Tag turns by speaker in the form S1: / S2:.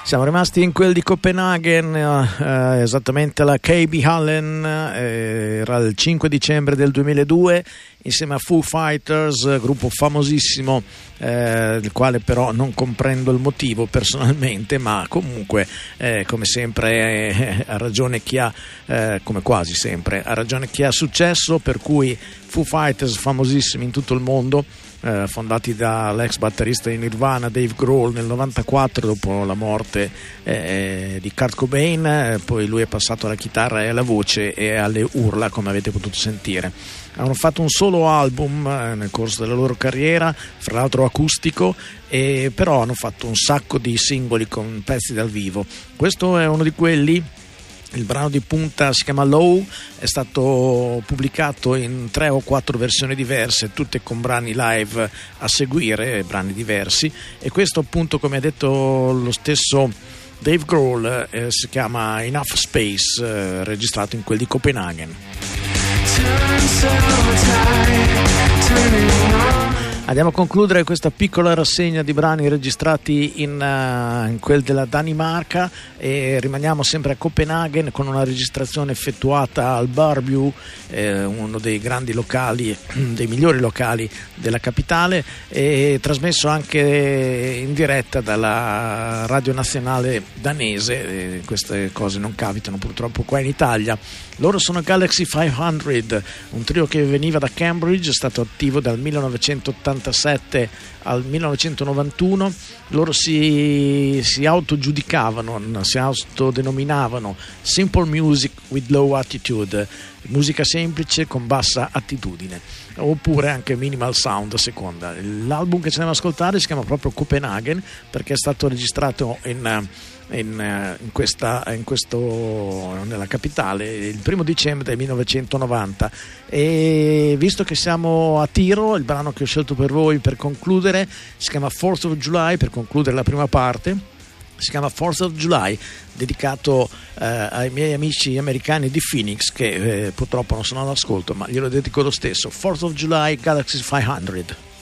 S1: Siamo rimasti in quel di Copenaghen, esattamente alla KB Hallen, era il 5 dicembre del 2002, insieme a Foo Fighters, gruppo famosissimo, del quale però non comprendo il motivo personalmente, ma comunque come sempre ha ragione chi ha, come quasi sempre, ha ragione chi ha successo, per cui Foo Fighters famosissimi in tutto il mondo, fondati dall'ex batterista di Nirvana Dave Grohl nel 94 dopo la morte di Kurt Cobain, poi lui è passato alla chitarra e alla voce e alle urla, come avete potuto sentire. Hanno fatto un solo album nel corso della loro carriera, fra l'altro acustico, e però hanno fatto un sacco di singoli con pezzi dal vivo. Questo è uno di quelli. Il brano di punta si chiama Low, è stato pubblicato in 3 o 4 versioni diverse, tutte con brani live a seguire, brani diversi, e questo appunto, come ha detto lo stesso Dave Grohl, si chiama Enough Space, registrato in quel di Copenaghen. Andiamo a concludere questa piccola rassegna di brani registrati in quel della Danimarca e rimaniamo sempre a Copenaghen con una registrazione effettuata al Barview, uno dei grandi locali, dei migliori locali della capitale, e trasmesso anche in diretta dalla radio nazionale danese. Queste cose non capitano purtroppo qua in Italia. Loro sono Galaxy 500, un trio che veniva da Cambridge, è stato attivo dal 1987 al 1991. Loro si autogiudicavano, si autodenominavano Simple Music with Low Attitude, musica semplice con bassa attitudine, oppure anche Minimal Sound a seconda. L'album che ci andiamo ad ascoltare si chiama proprio Copenaghen, perché è stato registrato nella capitale il 1 dicembre del 1990. E visto che siamo a tiro, il brano che ho scelto per voi per concludere si chiama 4th of July, per concludere la prima parte. Si chiama 4th of July, dedicato ai miei amici americani di Phoenix, che purtroppo non sono all'ascolto, ma glielo dedico lo stesso. 4th of July, Galaxy 500.